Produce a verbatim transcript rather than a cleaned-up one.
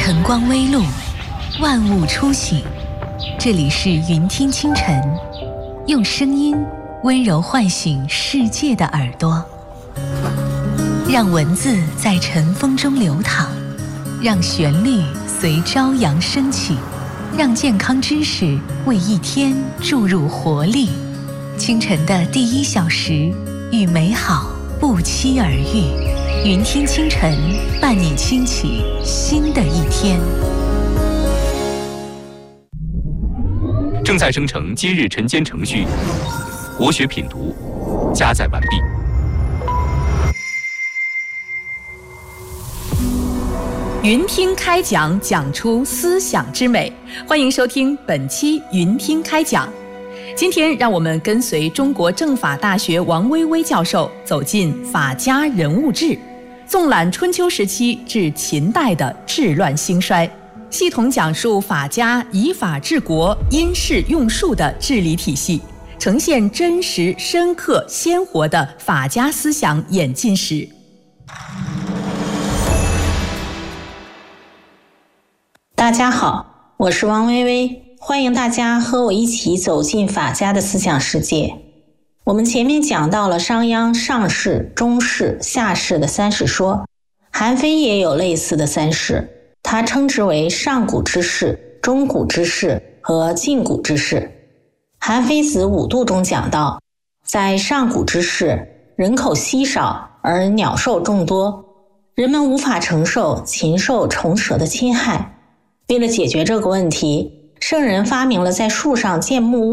晨光微露，万物初醒。这里是云听清晨，用声音温柔唤醒世界的耳朵，让文字在晨风中流淌，让旋律随朝阳升起，让健康知识为一天注入活力。清晨的第一小时，与美好不期而遇。云听清晨，伴你轻启新的一天。 正在生成今日晨间程序，国学品读，加载完毕。 云听开讲，讲出思想之美。欢迎收听本期云听开讲。今天让我们跟随中国政法大学王薇薇教授走进法家人物志，纵览春秋时期至秦代的治乱兴衰，系统讲述法家以法治国、因势用术的治理体系，呈现真实、深刻、鲜活的法家思想演进史。 大家好，我是王薇薇，欢迎大家和我一起走进法家的思想世界。我们前面讲到了商鞅上士、中士、下士的三士说，韩非也有类似的三士，他称之为上古之士、中古之士和近古之士。韩非子五度中讲到，在上古之士，人口稀少而鸟兽众多，人们无法承受禽兽虫蛇的侵害。为了解决这个问题，圣人发明了在树上建木屋